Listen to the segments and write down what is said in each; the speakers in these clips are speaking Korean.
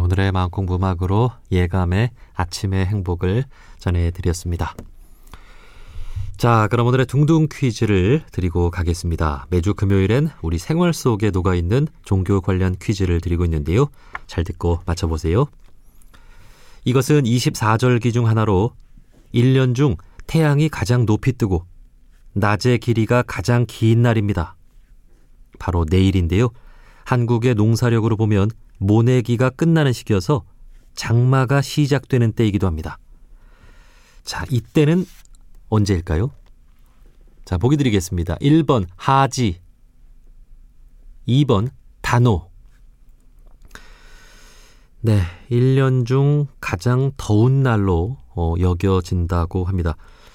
오늘의 마음공부 음악으로 예감의 아침의 행복을 전해드렸습니다. 자, 그럼 오늘의 둥둥 퀴즈를 드리고 가겠습니다. 매주 금요일엔 우리 생활 속에 녹아있는 종교 관련 퀴즈를 드리고 있는데요. 잘 듣고 맞춰보세요. 이것은 24절기 중 하나로 1년 중 태양이 가장 높이 뜨고 낮의 길이가 가장 긴 날입니다. 바로 내일인데요. 한국의 농사력으로 보면 모내기가 끝나는 시기여서 장마가 시작되는 때이기도 합니다. 자, 이때는 언제일까요? 자, 보기 드리겠습니다. 1번 하지, 2번 단오. 네, 1년 중 가장 더운 날로 여겨진다고 합니다.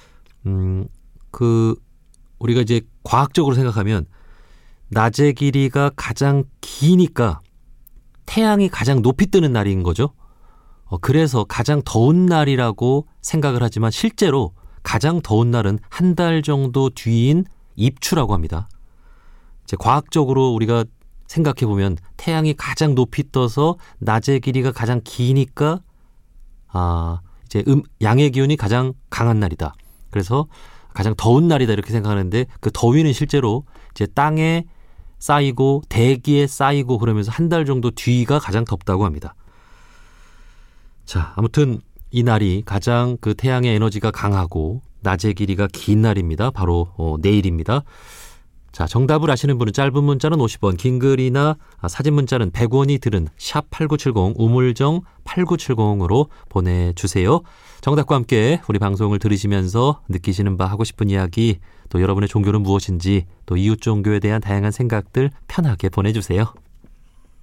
우리가 이제 과학적으로 생각하면 낮의 길이가 가장 기니까 태양이 가장 높이 뜨는 날인 거죠. 그래서 가장 더운 날이라고 생각을 하지만 실제로 가장 더운 날은 한 달 정도 뒤인 입추라고 합니다. 이제 과학적으로 우리가 생각해보면 태양이 가장 높이 떠서 낮의 길이가 가장 기니까 이제 양의 기운이 가장 강한 날이다. 그래서 가장 더운 날이다 이렇게 생각하는데 그 더위는 실제로 이제 땅에 쌓이고 대기에 쌓이고 그러면서 한 달 정도 뒤가 가장 덥다고 합니다. 자, 아무튼 이 날이 가장 그 태양의 에너지가 강하고 낮의 길이가 긴 날입니다. 바로 내일입니다. 자, 정답을 아시는 분은 짧은 문자는 50원, 긴 글이나 사진 문자는 100원이 들은 샵8970 우물정 8970으로 보내주세요. 정답과 함께 우리 방송을 들으시면서 느끼시는 바, 하고 싶은 이야기, 또 여러분의 종교는 무엇인지, 또 이웃 종교에 대한 다양한 생각들 편하게 보내주세요.